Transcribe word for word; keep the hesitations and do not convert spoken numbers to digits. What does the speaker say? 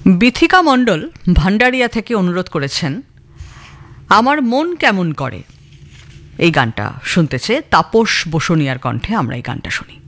বিথিকা মণ্ডল ভান্ডারিয়া থেকে অনুরোধ করেছেন আমার মন কেমন করে এই গানটা শুনতে চেয়ে। তাপস বসুনিয়ার কণ্ঠে আমরা এই গানটা শুনি।